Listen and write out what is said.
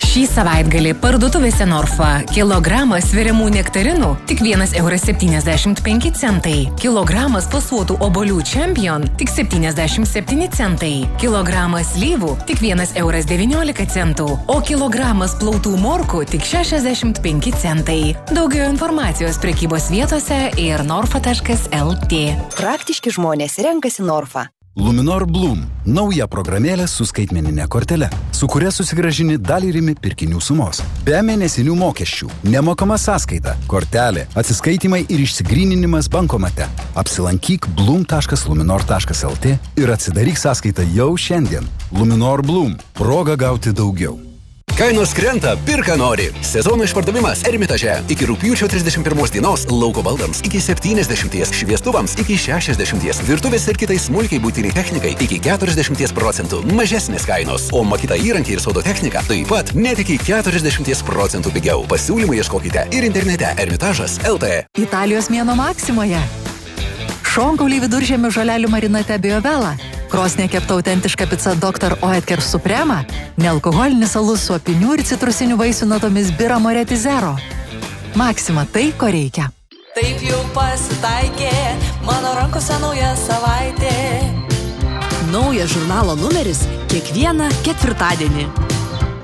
Šį savaitgalį parduotuvėse Norfa kilogramas sveriamų nektarinų tik 1,75 €. Kilogramas fasuotų obuolių Champion tik 77 centai. Kilogramas slyvų tik 1,19 €. O kilogramas plautų morkų tik 65 centai. Daugiau informacijos prekybos vietose ir norfa.lt. Praktiški žmonės renkasi Norfa. Luminor Bloom – nauja programėlė su skaitmeninė kortelė, su kuria susigrąžini dalį rimi pirkinių sumos. Be mėnesinių mokesčių, nemokama sąskaita, kortelė, atsiskaitimai ir išsigryninimas bankomate. Apsilankyk bloom.luminor.lt ir atsidaryk sąskaitą jau šiandien. Luminor Bloom – proga gauti daugiau. Kainos krenta, pirka nori. Sezono išpardavimas Ermitaže. Iki rugpjūčio 31 dienos lauko baldams iki 70, šviestuvams iki 60, virtuvės ir kitai smulkiai būtiniai technikai iki 40% mažesnės kainos. O makita įrankiai ir sodo technika taip pat net iki 40% pigiau. Pasiūlymų ieškokite ir internete Ermitažas.lt. Italijos mėnuo Maksimoje. Šonkauliai viduržemio žolelių marinate Biovela. Krosnė kepta autentiška pica Dr. Oetker Suprema. Nealkoholinis alus su apinių ir citrusinių vaisių natomis Bira Moretti Zero. Maksima tai, ko reikia. Taip jau pasitaikė, mano rankose nauja savaitė. Naujas žurnalo numeris kiekvieną ketvirtadienį.